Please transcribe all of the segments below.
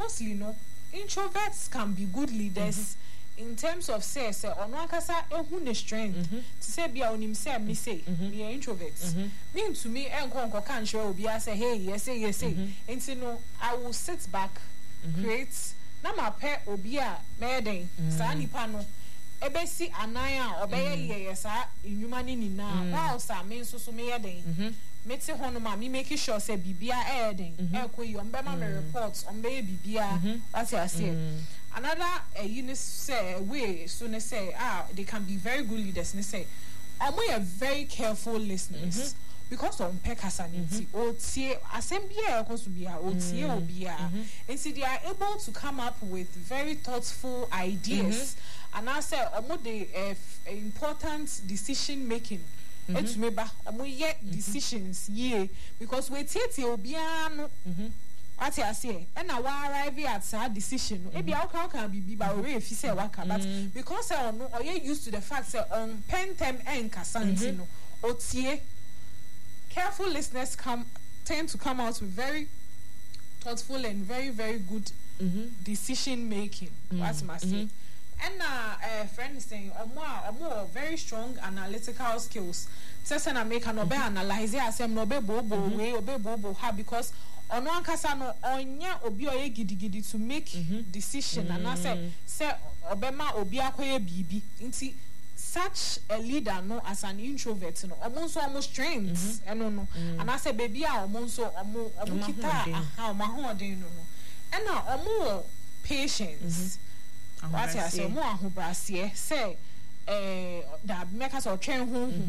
mostly introverts can be good leaders in terms of say ono akasa ehu ne strength to say bia onim say me say me introverts mean to me enko kan sure obi say hey yes and no I will sit back create na ma pe obi a meden sa nipa no ebesi anan a obeye yesa enwuma ni nina wow sa me so me yeden meti hono ma me make sure say bibia eden ekoyi on be ma me reports on be bibia what I say another unit say way so they say they can be very good leaders and they say we are very careful listeners because on pekasanity or tie asembia ekosubia or tie obia and see they are able to come up with very thoughtful ideas and I say the important decision making to me ba decisions because we tie obia no what I say, and now arrive at that decision. Maybe how can be by way if you say waka, but because I know or you're used to the fact that on pen time and Casantino or tie, careful listeners tend to come out with very thoughtful and very, very good decision making. What I say. And a friend is saying, more very strong analytical skills. Says and I make an obe analyze as I'm no be bobo way obe bobo ha because ono ankasa no onya obi oye gidigidi to make decision and I say obema obi akoye bibi nti such a leader no as an introvert no almost strengths no and I say baby a almost kita ma ho den no and now patience what I say more ahobrase say that make us or train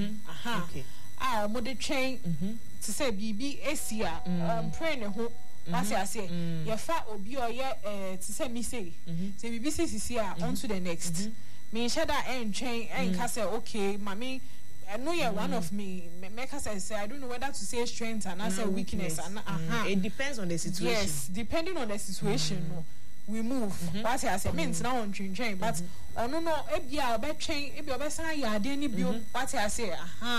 mo de train to say bibi esia pray ne ho what I say ye fa obi oye to say me say bibi say on to the next me share that train and say okay mami I know you're one of me make us say I don't know whether to say strength and I say weakness and it depends on the situation. Yes, depending on the situation we move what I say means now on train but no ebia obe train ebia obe san ya de ni bio what I say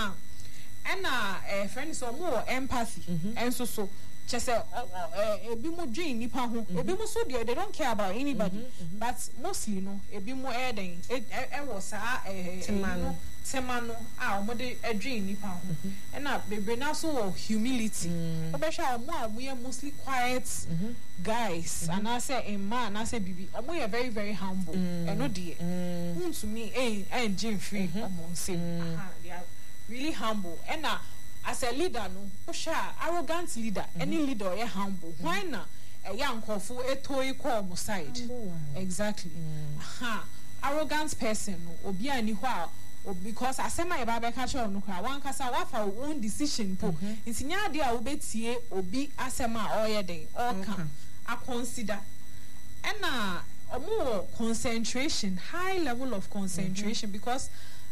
and friends so more empathy and so just ebi mo dream nipa ho ebi mo so they don't care about anybody but mostly no ebi mo eden was semano mo de dream nipa ho and bebre na so humility obe sha mo mostly quiet guys and I say a man I say bibi mo are very very humble and no dey to me Jim free say they are really humble and as a leader no arrogant leader any leader is humble why na a young kofu etoi ko side exactly arrogant person no obi ani ho because asema e ba be catch on no kra wan kasa wa fa own decision po ntinya de a obetie obi asema oye den all can a consider and more concentration high level of concentration because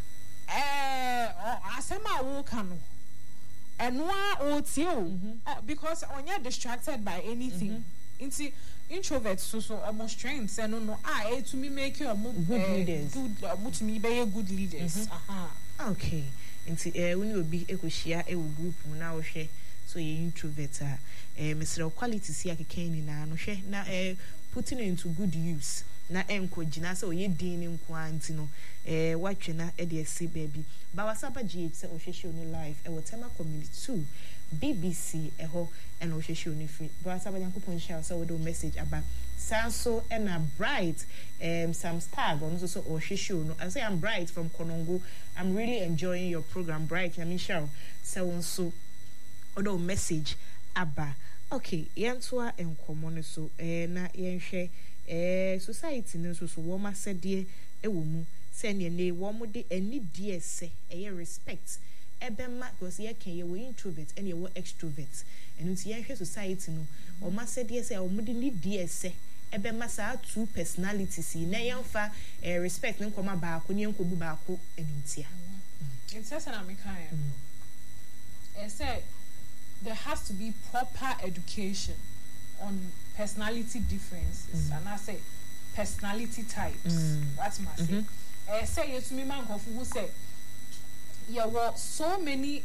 asema wo kan and because on you're distracted by anything. Into introverts so almost strengths and no to me make you good leaders to me be good leaders okay into when you be share a group now share so you introvert Mr. quality see akeke na no hwe na putting it into good use na enko gina say oye din ni nko anti no watwe na e de ese baby ba wasaba gh say ohwehwe on live e wotema community 2 BBC eho and ohwehwe on free ba wasaba yankopon share so we do message about sanso and a bright some star on so ohwehwe no I say I'm bright from Konongo. I'm really enjoying your program bright na Michelle so odo message aba okay yantoa enkomo ne so na yenhwe society no so wo ma sede ewo mu se ne wo mo de ani die se respect ebema because ye kan ye wo introvert and ye wo extrovert and nti yenhwe society no wo ma sede se wo mo de ni die se ebema sa two personalities na yenfa respect ne nkoma ba ko ne nkobu ba ko anintia it's just an american say there has to be proper education on personality differences and I say personality types. That's my say. Say you to me man who say there were so many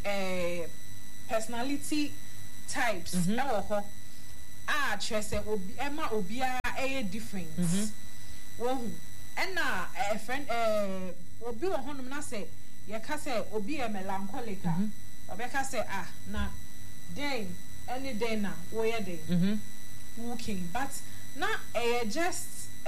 personality types. Trese Emma Obia a different wohu ena a friend obi wo honum na say ye ka say obi e melancholic obeka say na day any day na wo ye day working but na just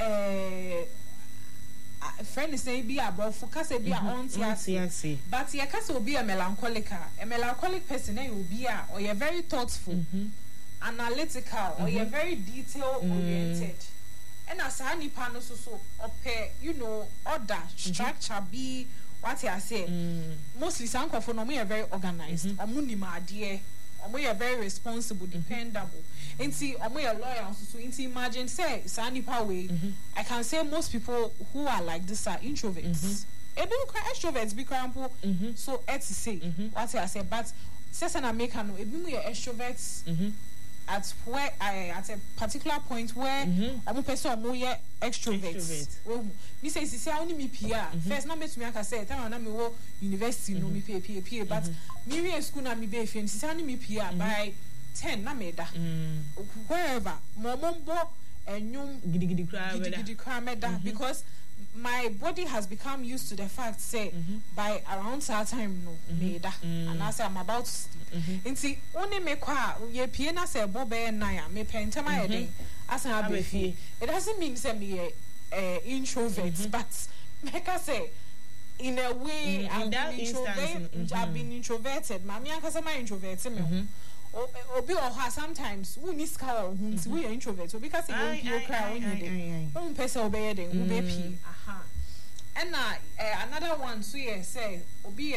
friend say be about focus be on TRC but ye ka say obi a melancholic person na obi or you very thoughtful analytical or you're very detail oriented and as a nipa no so order structure be what I say mostly some for no are very organized omuni madie omo very responsible dependable nti omo loyal so nti imagine say sa nipa way I can say most people who are like this are introverts ebi quite extroverts be crampo so to say what I say but say na make no ebi mu extroverts at where at a particular point where I'm person more extrovert. Me say only me PR. First na me to me aka say time na me wo university no me PA but me school na me be fam say only me PR by 10 na me da. Wherever mombo enyum gidi kra me da because my body has become used to the fact say by around that time no me da and I say I'm about to sleep. Nti only me kwa ye pie na say bobe na ya me pentama yede as na be fie it doesn't mean say me introvert but make I say in a way I've been introverted mami aka say my introvert me obi or sometimes we miss car who we are introvert so because you cry when you dey one person obey dey we be pie and another one so you say obi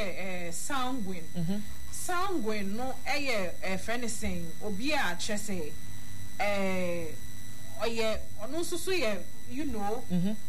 sanguine no friend saying obi a che say oye ono so you know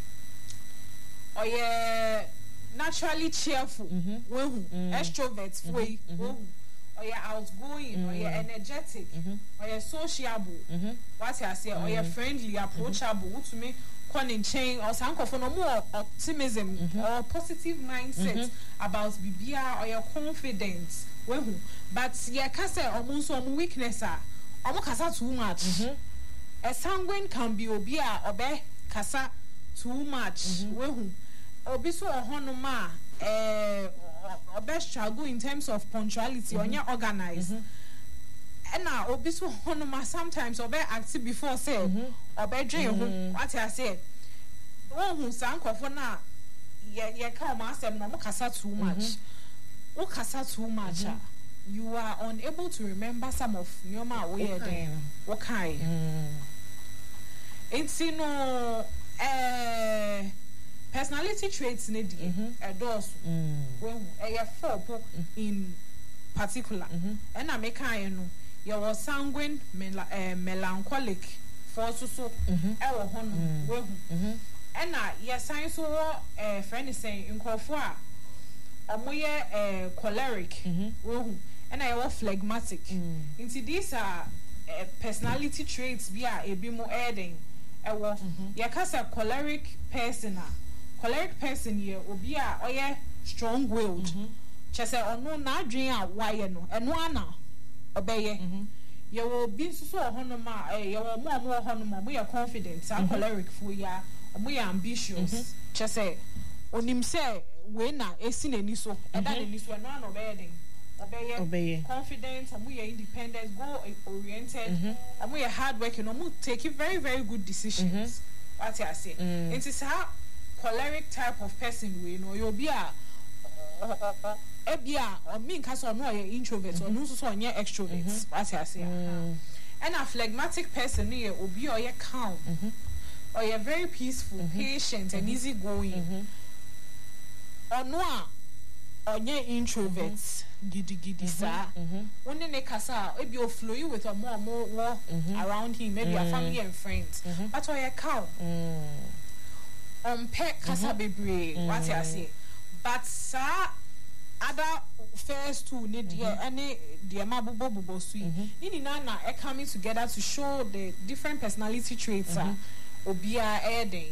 oye naturally cheerful when extroverts way or you're outgoing, or you're energetic, or you're sociable, what I say, or you're friendly, approachable, what to me, calling chain, or some for no more optimism or positive mindset about BBR or your confidence. But yeah, can say almost some weakness, almost kasa too much. A sanguine can be obia or be kasa too much. Obiso or honoma, or best struggle in terms of punctuality or you're organized. And now obiso honoma sometimes or be active before say or be dream what I say. One who sang for now ye come master no kasa too much. O kasa too much. You are unable to remember some of nyoma weird okay. It's no personality traits need a dose when a four in particular and I make I know you was sanguine melancholic for so our hon and yes science so friend is saying in Kofua choleric and I was phlegmatic into these are personality traits be a bit more adding a choleric person here obi a oye strong willed chese ono na adwen a waye no eno ana obeye ye wo bi so hono ma ye wo mo hono ma mo ye confident choleric fu ya mo ye ambitious chese onim se we na esi na ni so eda na ni so eno ana obeye confident mo ye independent goal oriented mo ye hard working mo take very very good decisions what I say it is how choleric type of person we know you'll be or mean case or no introvert or no so near extroverts what I say and a phlegmatic person here will be or calm or you're very peaceful patient and easy going or no or near introverts giddy sir when they kasa if you flow you with a more around him maybe a family and friends but or you're calm pet kasa bebre what I say but sir other first two need any the mabubo sweet ini na coming together to show the different personality traits obia adding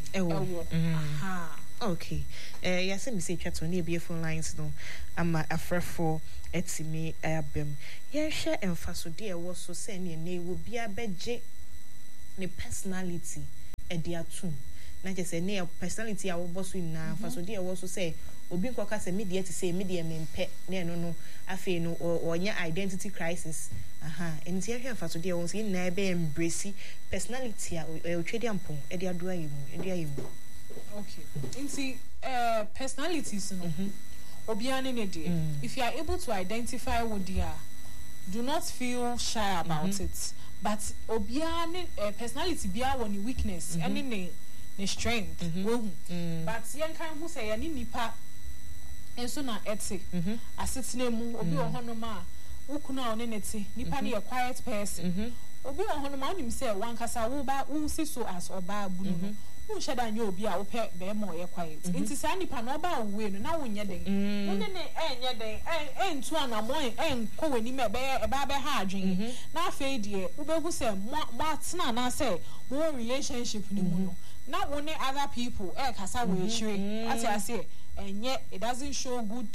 okay yes me say chat on the phone lines no am afra for etime abem ye hwe emfaso de e wo so say ne will be a beje ne personality ediatum na je say ne personality a wo boso na fa so de wo so say obi nkoka say media te say media mempe na no afi no onya identity crisis enti e hwe fa so de wo say na be embrace personality a otwedi ampon e de ado ayimu okay enti personalities no obi ane ne de if you are able to identify with their do not feel shy about it but obi ane personality bia woni weakness ane ne strength but yen kan who say yani nipa enso na ete asetena mu obi wo hono ma wukuna one nete nipa ne quiet person obi wo hono ma onim say wan kasa wo ba wo si so as oba bunu no wo sheda nya obi a wo pe be mo ye quiet nti sa nipa no oba we no na wo nye den wo ne enye den entu anamon enko wani me be e ba be ha adwen na afei de wo be hu say mo atena na say mo relationship ni mu no na one other people kasa we chire what I say enye it doesn't show good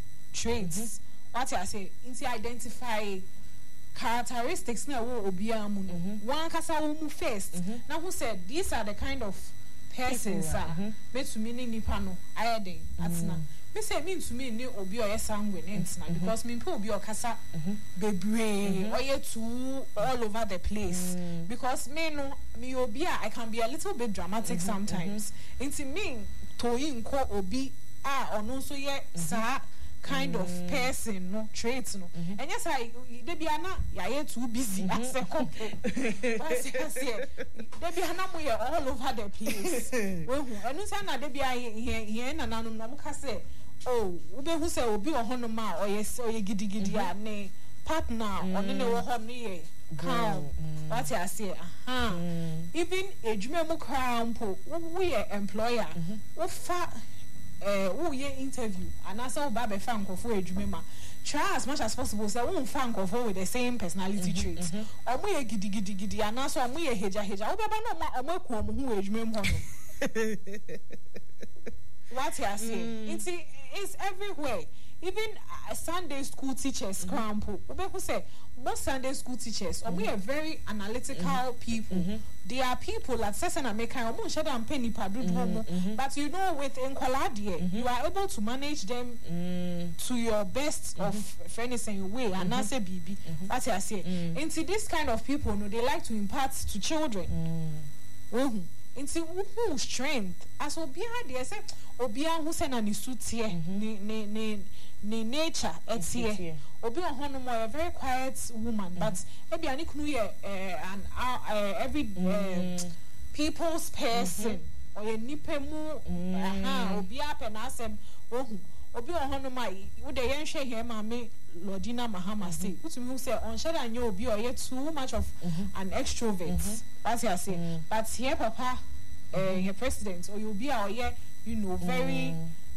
traits what I say inti identify characteristics na wo obi amu no one kasa wo mu first na who said these are the kind of persons me to me nipa no ayeden atna me say me to me ni obi oye sangwe ntina because me pe obi okasa bebre oye too all over the place because me no me obi I can be a little bit dramatic sometimes into me toyin ko obi ono so ye sa kind of person no traits no and yes I de bia na ya too busy as a couple but say de bia na mo ye all over the place we hu enu say na de bia here na nanom na mo ka say oh we be hu say obi o hono ma oye gidigidi a ne partner oni ne wo ho ne ye calm what I say even ejuma mu krampo we employer wo fa who ye interview and also babe fan kofo adwuma ma try as much as possible say won fan kofo with the same personality traits omo ye gidi and also omo ye heja wo beba no omo ku omo hu adwuma mu no what I say it's everywhere even Sunday school teachers crampo who say most Sunday school teachers we are very analytical people they are people like Sesana Meka penny but you know with Nkwalade you are able to manage them to your best of anything way and not say BB what I say into this kind of people no they like to impart to children into who strength as obia they say obia who say na ni sutie ni nature etie obi ohono mo a very quiet woman but ebi ani kunu ye an every people's person or ye nipa mu obi ape na asem ohu obi ohono ma wo de yen hwe here ma me Lordina Mahama say utumi who say on shada anya obi or ye too much of an extrovert what I say but here papa your president or you be or ye you know very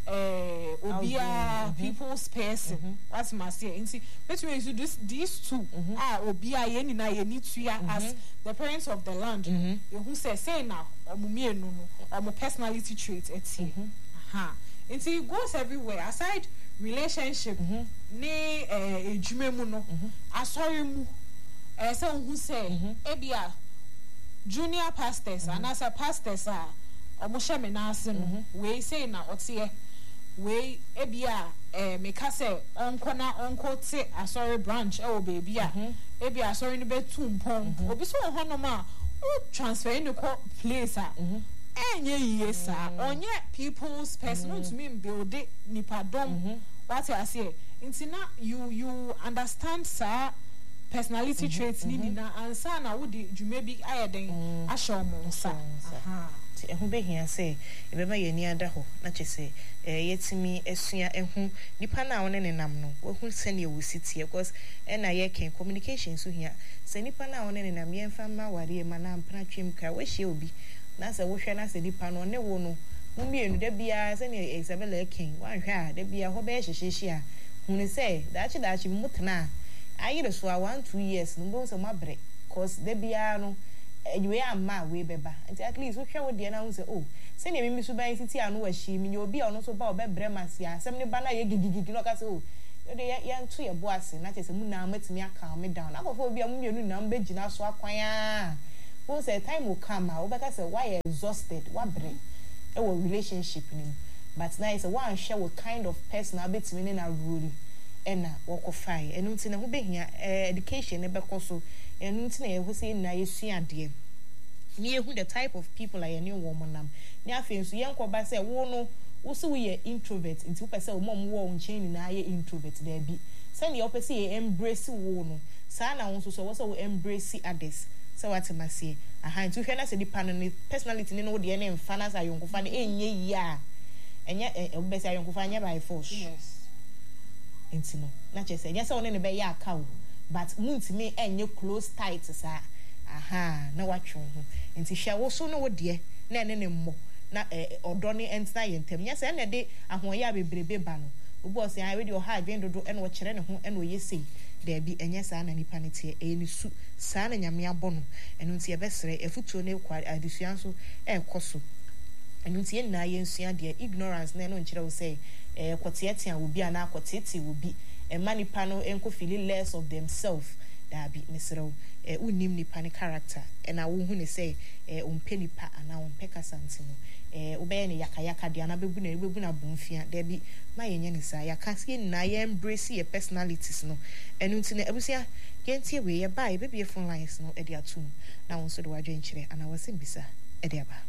obia people's person what must say and see let me do this these two obia ye ni na ye ni tua as the parents of the land you who say now omumie no no personality trait etie and see it goes everywhere aside relationship ne edwuma mu no asori mu say who say ebia junior pastors and as a pastors omo hye me na ase no we say na otie we ebia meka say onko te asori branch e o baby ebia asori no betu mpon obi so ho no ma o transfer in the place enye yesa onye people's person to me build nipadom what I say intina you understand sir personality traits ni na ansa na wo de dwuma bi ayeden ahye mo nsa ehu behia say ebeba ye ni ada ho na chese yetimi esua ehu nipa na won ne nam no wo hu sene wo sitie because na ye ken communication so hia se nipa na won ne nam ye mfa ma ware e ma na mpra twem ka wo hye obi na se wo hwe na se nipa no ne wo no mu mienu da bia se ne Isabella ken wan hwe a da bia ho be hyehye a hu se daachi mutena ayi so 1-2 years no bo so mabre cause da bia no you am we beba at least wo hwe wo de na hu se oh se ne mimi so ban titi anu wa hyi mi obi a ono so ba obebre mase asem ne ba na ye gigigigi no ka se oh de ye nto ye bo ase na che se mu na matimi aka me down akofo obi a mu mienu na mbegina so akwan a who say time will come out because why exhausted what brain our relationship in but now it's a one share what kind of person I bet me in a rule and walk of fire and until who be here education ebe so and until who say na you see dear near who the type of people I new woman nam near things young by say no also we are introvert into person mom war chain na introvert there be send the opposite embrace wono sana won so also embrace others so what am I say aha to hwe na say the personality ni no de na mfa as ayonkofa na enye ya enye obese ayonkofa anya by force yes intino na che say nya say one ne be ya aka o but muntimi enye close tight sa aha na watwe ho nti hwe wo so no wo de na ene ne mmo na odo ne enta ye ntem nya say na de ahoye abebrebe ba no obo say I radio ha adwen dodo ene wo kire ne ho ene wo yesi there be enye sa na nipa ne tie eni su sa na nyame abono enu nti ebesere efutuo ne kwa adusua so ekoso enu nti ye na ye nsua de ignorance na no nkire wo say kwotietia obi ana kwotietie obi manipa no enko feel less of themselves da bi mesero unim nipa ne character na wo hu ne say ompe nipa ana ompe kasanti no obeye ne yakayaka de ana bebu na bonfia da bi ma yenye ne sa yakase na ye embrace your personalities no enu nti ne abusia yentie we ye buy be phone lines no e de atum na won so de wadwe nkire ana wase mbisa e de aba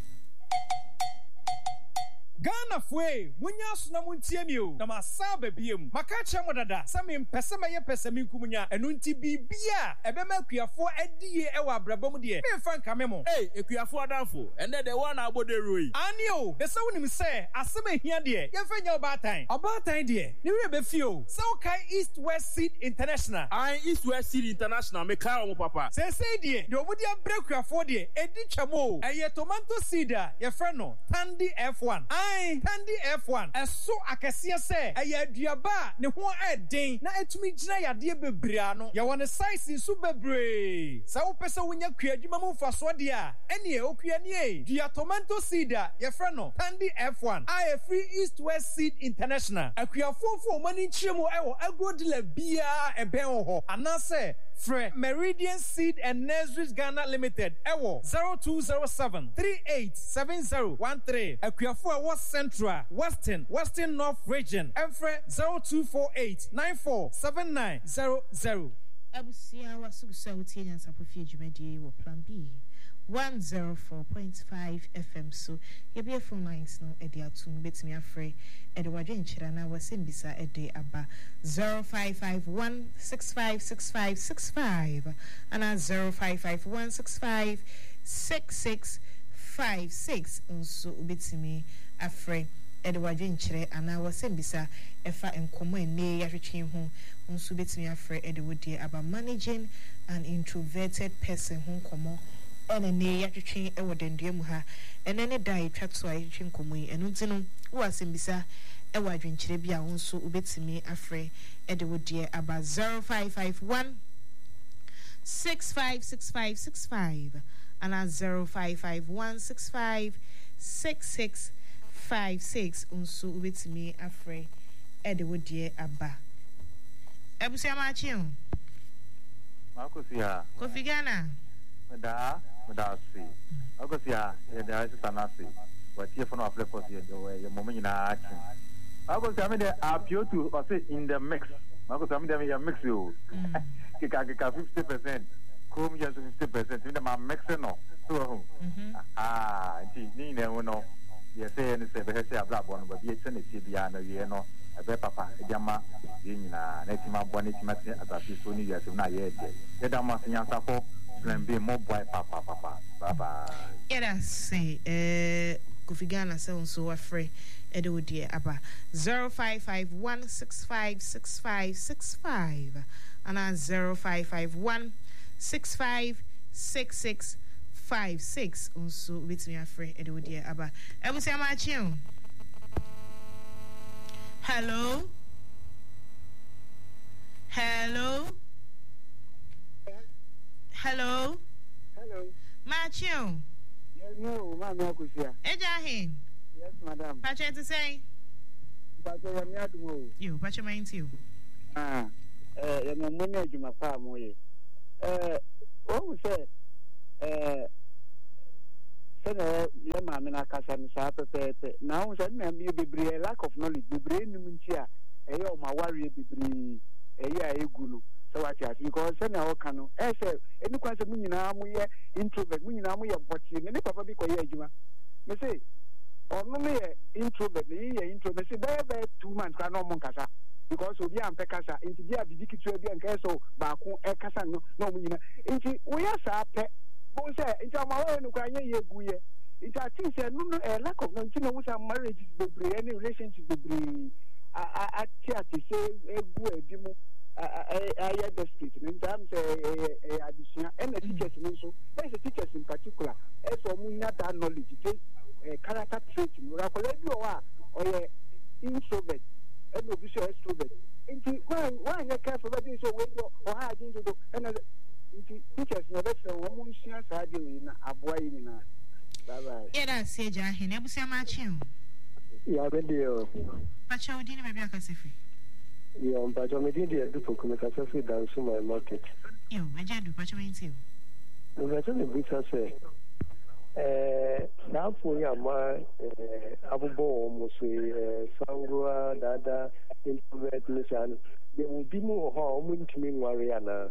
Ghana fwe munya suna muntie mi o na masaba biem makacha modada sami mpese meye pese mi nkumunya enu nti bibia ebema akuafo adie ewa abrabam de me fa nka me mo akuafo adanfo ende de one aboderoi ani o de se wonim se asema hia de ye fa nya obatan de ni we be fio se o kai East West Seed International East West Seed International me kai o papa se de omudi abra akuafo de edi twamo eye tomato seed ye fra no Tandy F1 Tandy F1 eso akese se aduaba ne ho eden na etumi gina yade bebrea no ye won size su bebre sa wo pese wonya kuadwuma mu faso de a ene okua ne dua tomato seed ye fra no Tandy F1 free East West Seed International akuafofo mani nchiemu ewo agrodila bia eben ho anase Fre Meridian Seed and Nurseries Ghana Limited ewo 0207 387013 akuafo was Central Western North Region Enfre 0248 947900 abusia wasugusa utienya sapofie adwumadi wo plan B 104.5 FM so yebie phone lines no edi atum betimi afre edi wadwe nchira na wasembisa edi aba 0551656565 ana 0551656656 nso betimi afre edi wadwe nchire ana wasembisa efa enkomo ene yahwetwe ho nso betimi afre edi wodie aba managing an introverted person ho nkomo ene ne yatwetwe ewo dendua mu ha ene ne dai twatso a yatwetwe nkomo yi enu ntino wo asembisa ewo adwenkyere bia wo nso obetimi afre ede wodie aba 0551 656565 ana 0551656656 nso obetimi afre ede wodie aba ebusia machi Makusia Kofi Ghana da si agosia da sanasi watie for no apply for your moment na action agosia me dey appeal to or say in the mix agosia me dey mix you kika 50% come just 50% in the mix no so ni ne no ye say ni say be say abla bon but ye tene ti bia na ye no ebe papa ejama ye nyina na tima bo na tima ti atati so ni ye na ye de da ma sinya safo plan B mo boy papa baba era say Kofi Ghana sound so afraid edo die aba 0551656565 and 0551656656 also with me afraid edo die aba ebusi amachi hello Macho. Yes, no, Mama Kusia. Ejahin. Yes, madam. Pacha to say? Pacha, I'm not to you. Pacha, mind you. I'm a money to my farm. What we say, sɛ yɛ maame no akasa no saa pɛpɛɛpɛ na wo sɛ na bi bebree lack of knowledge bebree nim nti a ɛyɛ ɔma awareɛ bebree ɛyɛ a ɛgu no sɛ wate ase because sɛnea wɔka no sɛ ɛni kwan sɛ mo nyinaa moyɛ introvert mo nyinaa moyɛ bɔtee ne papa bi kɔyɛ adwuma me se ɔno no yɛ introvert ne yɛ introvert me se bɛyɛ 2 months kora na ɔmo nkasa because obi ampɛ kasa nti bi a bibi ketewa bi a nkɛyɛ sɛ baako ɛkasa no na ɔmo nyina nti woyɛ saa pɛ bo sɛ nti ɔmo awɔyɛ no kora nyɛ yɛ gu yɛ nti ati sɛ no lack of knowledge na wo sɛ marriages bebree ne relationships bebree ate sɛ egu adi mu ayɛ desperate no nti am sɛ adesua ɛna teachers no nso ɛsɛ teachers in particular ɛsɛ ɔmo nya that knowledge te character trait no rakɔla bi wɔ hɔ a ɔyɛ introvert ɛna obi sɛ extrovert nti wɔanyɛ careful bɛdi sɛ wɔyɛ ɔha agye dodo ɛna nti teachers no ɛbɛsɛ wɔn mo nsua saa de wei na aboa yi nyinaa bye bye. yɛda ase agya ahene abusua ma akye o. yabɛdeɛ o. pakyɛ wodi ne baabi akasa firi. Yo, but I'm doing the people come to say dance my market. Yo, agya du pakyɛ wɛn ti o. No, but the business say now for ya ma abubo mo say sangua dada introvert mission there will be more how mo ntimi nware ana.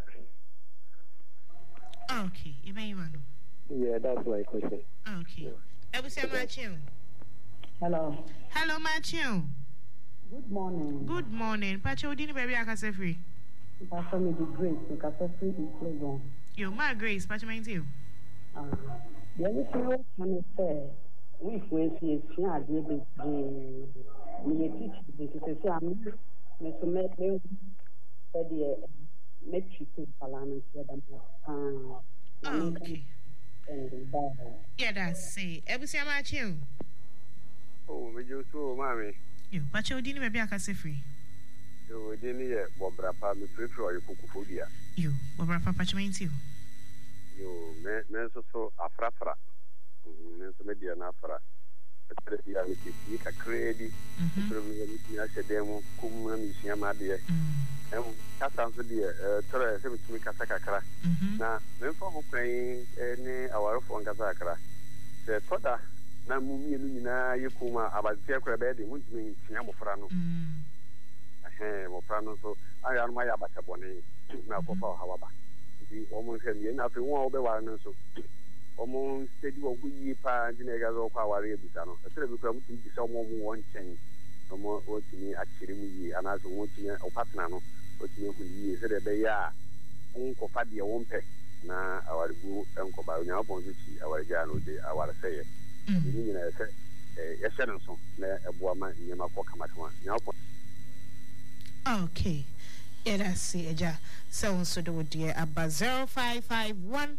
Okay, ebe you know. Yeah, that's my question. Okay. Abusua ma akye o. Hello ma akye o. Good morning. Good morning. Pacho, wodi ni baby akasa free. Pastor me the grace, akasa free in Cleveland. Yo, my grace, Pacho mind you. The only thing I can say, we see is she has been me teach this say I'm me so make me said the metric parliament here them. Okay. Yeah, that's it. Ebusia ma chiu. Oh, me just so mommy. Yo, Pacho, wodi ni baby akasa free. Yo, wodi ni ye bobrapa me prefer okukufodia. Yo, bobrapa Pacho mind you. Yo, me so afrafra. Me so me dia na afra. Petre dia me ti ka kredi. Petre me mi ya shedemo kum na mi sia ma de. Kasa so de tore se mi kasa kakra. Na me fo ho kwan ne awarefo nkasa kakra. Se toda na mu mienu nyina yekuma abatia kra be de mu ntimi tia mofra no. Mofra no so aya no ma ya abacha bone na kofa hawa ba. Omo hwem na fe won obewa no so omo steady wo yi pa ndine ga zo kwa ware ebisa no etere bi kura muti bisa omo won chen omo otimi akire mu yi anazo won timi o partner no otimi hu yi se de be ya onko fa de won pe na aware bu enko ba nya obon zuchi aware ja no de aware seye ni nyina se ye hye no so na eboa ma nyema ko kamatwa nya obon. Okay. Yeah, that's it, Eja. So do dear Abba 0551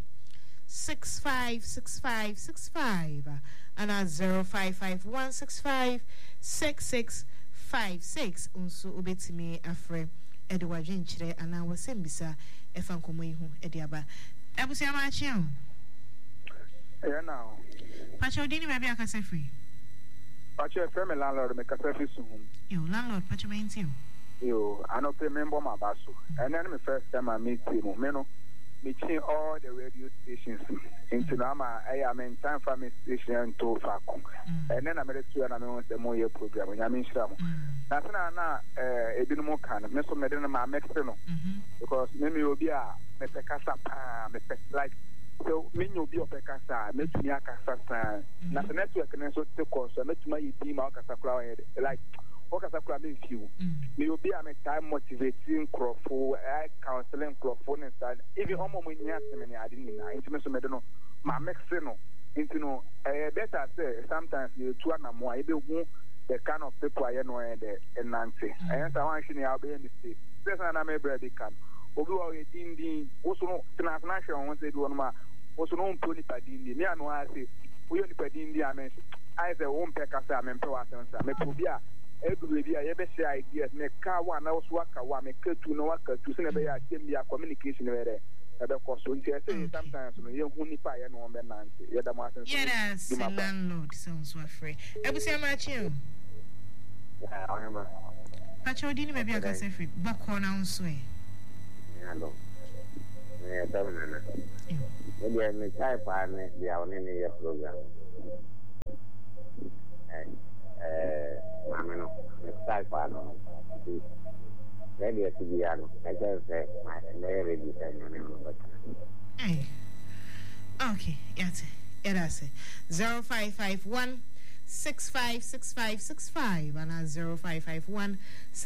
656565 and 0551 656656 unso ubetimi afre Edward Jinchire and I was sembisa efankomo ihu ediaba. Ebusia ma chiu. Yeah now. Pacho dini baby akasa free. Pacho frame landlord me kasa free soon. Yo landlord Pacho means you. Yo, I don't pay member my basso. And then the first time I meet him, meeting all the radio stations into Nama. I am in time for me station to Fakum. And then I made it to an the more program. I mean, Sham. That's not a bit more kind of Mr. Medina, my Mexican. Because maybe will be a Mr. Casa, like so many will be a Pecasa, Mr. Casa, not the network and so to course, and let my team out as a crowd like. What as a crowd is you? Me will be a time motivating crowdful, counseling crowdful, and start. Even homo when you ask me, I didn't know. Intimacy, I don't know. My Mexican, into no, better say sometimes you two and more. I don't know the kind of people I know and Nancy. And I want to be in the state. There's an American can. Although it's in also no international ones they do on my also no Tony Padini. Me, I know I say, we only Padini. I mean, I say, won't pick us. I'm in Providence. I'm a Pobia. Every day, I say ideas. Make car one, I was work one, make two no work to send a communication there. Because sometimes you only pay and one man. Yes, landlord sounds free. I will say my chill. Pacho didn't maybe I can say free. Back on our sway. Hello. Yeah, maybe I may type on the program. Mamma no, stai fanno. Vedi a Tibiano, e che ma lei vedi che non è un okay, yate. Erase 0551 656565 and 0551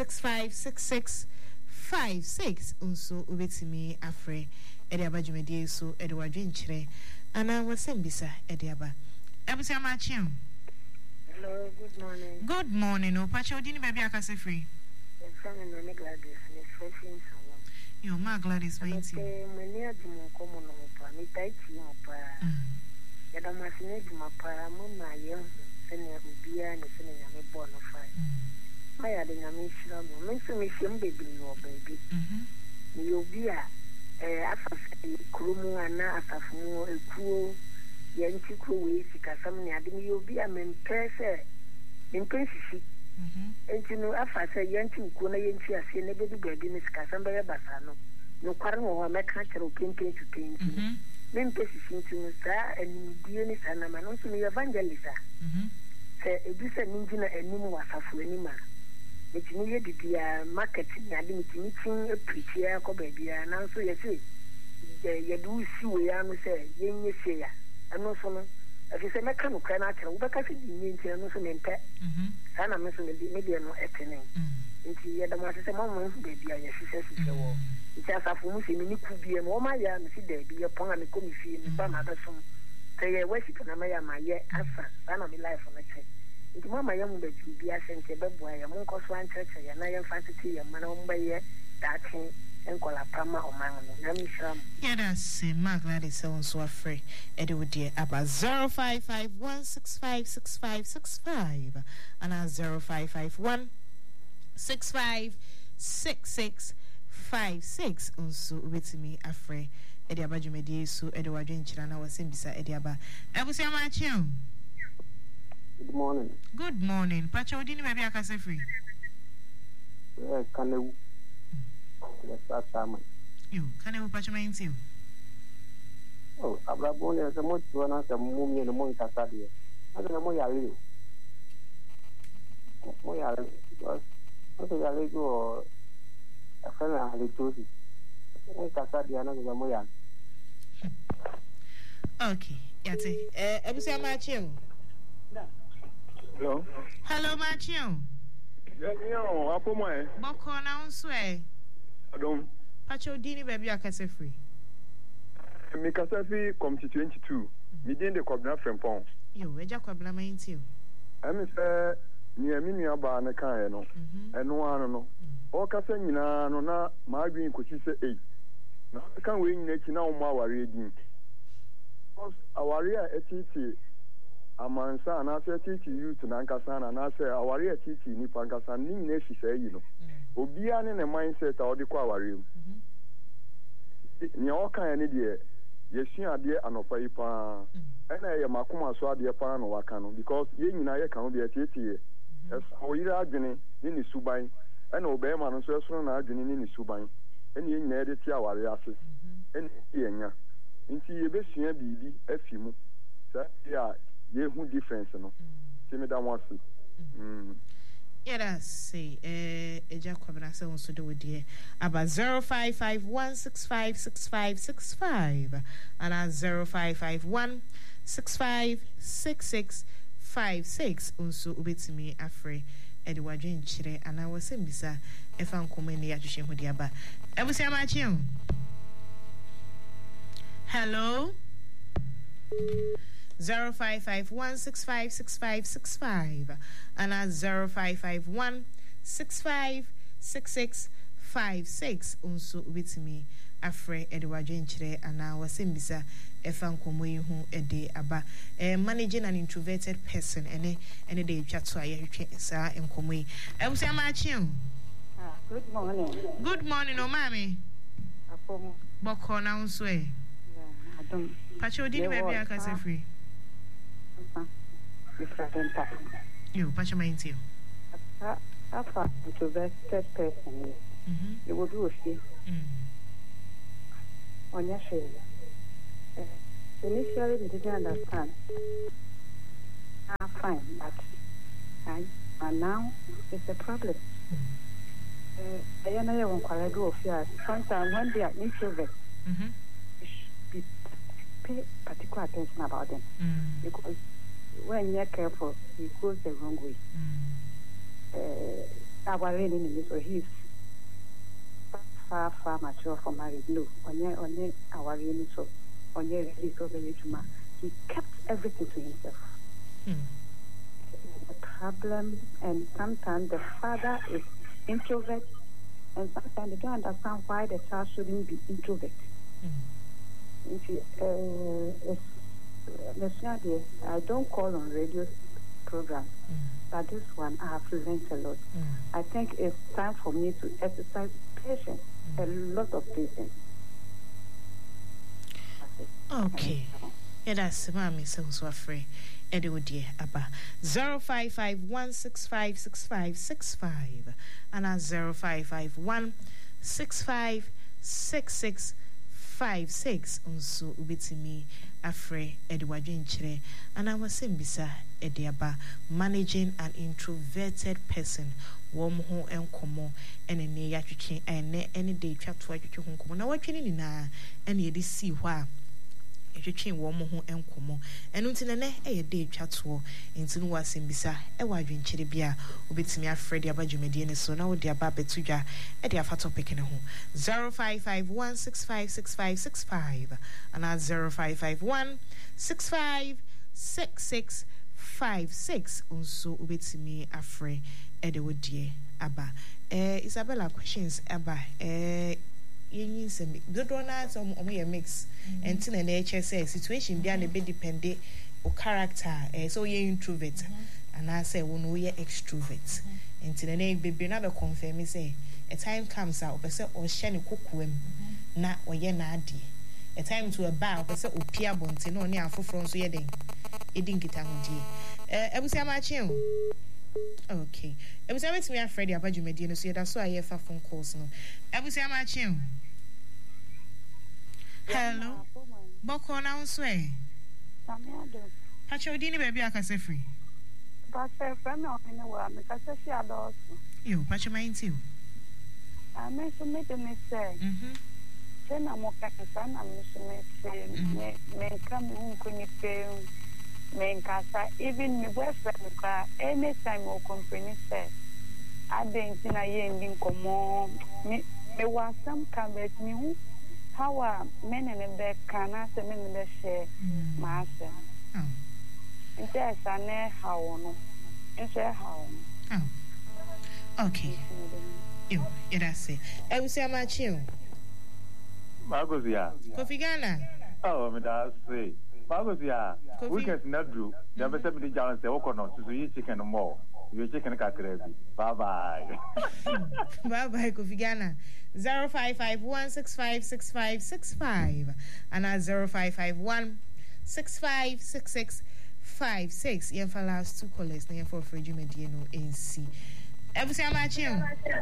656656 unso ubetimi afre ede abajumedie so ede wadwenkyere ana wasembisa ede aba abusia machim. Hello, good morning. Good morning. O pacha odini baby akase free. From no Gladys, refreshing someone. Yo, ma Gladys waiting. Many of them come on pa mi tai chi mo pa. Ya da masine di ma pa mo na ye sene ubia ne sene nyame bo no fa. Ma ya de nyame shira mo. Me so me shim baby no baby. Ni obia afafe krumu ana afafu mo ekuo ye nti kro we sikasam ne ade mi obia me mpese sisi. Entino afasa yanti uko na yanti ase na bedu baby ni sikasam be basa no no kware wo ha meka kere pempe to pempe mempe sisi ntino sa animdie ni sana ma no so ni evangelista se ebisa ninji na anim wasafo anima metini ye bibia marketing ade metini tin preachia ko baby na so ye se ye du si we ya no se yenye se ya ano so no afi se meka no kra na akere wo beka se di nti no so mempe sana me so media no etene nti ye da ma se mama baby ya sise wo nti asafo mu se ni kubie no ma ya me si da bi ye pon a me komifie ni ba ma da so te ye worship na ma ya ma ye asa sana me life no che nti mama ya mu baby bi asente bebo ya mu nko so an church ya na ye fantasy ya ma na mu ba ye datin enkola pama omango na mi sham yeah that's Magna so so afraid ede wodi aba 0551656565 and 0551 656656 unso ubetimi afraid ede aba jumedi so ede wadwenkyira na wasembisa ede aba abusia machim. Good morning. Good morning. Pacha odini baby akase free. Kanewu. Yes, Simon. You Kanewu Pacha maintiu. Oh, abrabone as a much one as a mummy and a monk casadia. I don't know Moya. Moya was not a Yalego a friend I had told you. Casadia and a Moya. Okay, Yati. Ebusia Machim. Hello. Hello, Machim. Yo, apo mo e. Boko na unswe. Adom. Pacha odini baby akase free. Mi kasa fi committee 22. Mi den de kwabna frempon. Yo, eja kwabna maintiu. Ami se ni emi ni aba na kan e no. Eno anu no. O kasa nyina no na ma adwin kosi se 8. Na kan we nyina chi na o ma aware edin. Aware a etiti amansa na se etiti youth na nkasa na se aware etiti ni pankasa ni nyina shi se yi no. Obia ne mindset a odi kwa aware mu. Ni o kan ne de yesu ade anopa yi pa ena ye makoma so ade pa no waka no because ye nyina ye kan obi etieti o yira adwene ni suban ena obema no so esoro na adwene ni suban ena ye nyina de ti aware ase ena ye nya nti ye besua bibi afimu sa ya ye hu difference no ti me da mo ase yeah, that's eja kwabna se won so de wodie aba 0551656565 and 0551656656 unso ubetimi afre ede wadwenkyere ana wasembisa efa nkoma ne ya twehwe hodi aba ebusia machim. Hello 0551656565 and 0551656656 unso ubitimi afre edwadwenkyere ana wasembisa efa nkomo yi hu ede aba managing an introverted person ene de twato aye hwetwe sa nkomo yi ebusia machim. Good morning. Good morning o mami Apomo boko na unso e Adom Pacha odini baby akase free. You, Pacha maintiu. Afa introverted person. You would do it. On your share. Initially, we didn't understand. now it's a problem. I know when I go here, sometimes when they are introverts, you should pay particular attention about them. Because when you're careful, he goes the wrong way. Our enemy, so he's far mature for marriage. No, on our enemy, so on your he kept everything to himself. The problem, and sometimes the father is introvert, and sometimes they don't understand why the child shouldn't be introvert. I don't call on radio programs, but this one I have learned a lot. I think it's time for me to exercise patience, a lot of patience. Okay. Yeah, that's mommy so afraid. Edo dear Abba 0551656565 and 0551656656 also ubitimi afraid Edward Jinchre and I was saying bisa Ediaba managing an introverted person warm home and como and a near yachi and any day chat to yachi home como now watching in any de see why twetwe wo mo ho enkomo enu ntine ne de twatwo ntinu wasembisa wa adwenkyere bia obetimi afredi abadwumadi ne so na wo de aba betudwa de afa topic ne ho 0551656565 and 0551656656 also obetimi afre de wo die aba Isabella questions aba yin sem dodona some omo mix and tin na say situation bia na be depend o character so you introvert and I say we know you extrovert and tin na be na be confirm say a time comes out person o hye ne kokoam na o ye na ade a time to a bar person o pia bonte no ne afoforo so ye den edin kita ho die ebusia ma chen okay ebusia betimi afredi abadwumadi no so ye da so aye fa phone calls no ebusia ma chen hello boko na unswe Samiado Pacho dini baby akase free Pacho friend no anywhere me kase si ados yo Pacho mind you me so me say tena mo kasa na me so me say me come kunni pe me kasa even me boyfriend ka anytime o company say adentina ye ndi komo me wa some come with me how men and the cana se men the share master. And there's a how no, and say how. Okay. You, that's it. I will say much you. Margosia. Kofi Ghana. Oh, me that's it. Margosia. We can not do. Never send me the John say, "Okay, no, so you chicken more. You chicken a crazy." Bye bye. Bye bye, Kofi Ghana. 0551656565 and 0551656656. Yeah, for last two callers, now for Freddy Mediano NC. Ebusia Machio.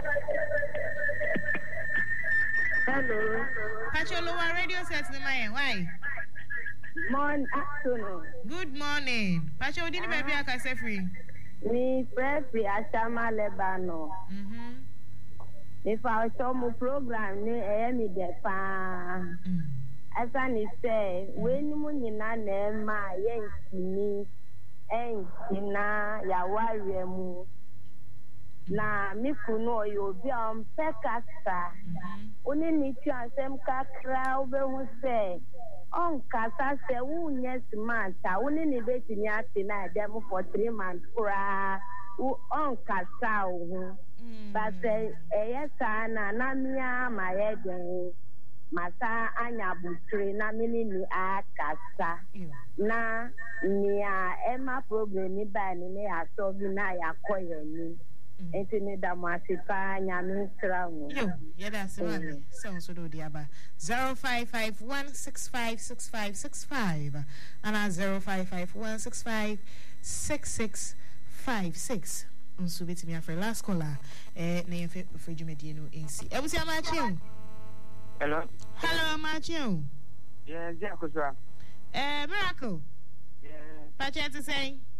Hello. Pacho lower radio set the man. Why? Morning, afternoon. Good morning. Pacho didn't baby I can say free. Me free Ashama Lebano. If I saw my program, I am in the farm. As I say, when you know, my yanky, and Tina, Yawariamu. Na me kuno yo bi am pekasa. Oni ni ti asem kakra obehu say. On kasa se unye smanta. Oni ni betimi ati na dem for 3 months kura. On kasa o. But yes, na mia ma yeden masa anya butre na mini ni akasa na nia ema problem ni ba ni aso bi na yakoye ni enti ni da mo asipa anya ministra mu yo yeah that's one sounds so do the aba 0551656565 and 0551656656 unso betimi afre last caller na ye Freddy Mediano NC ebusia Machio. Hello Machio. Yeah, Jacosa. Miracle. Yeah. Pacha to say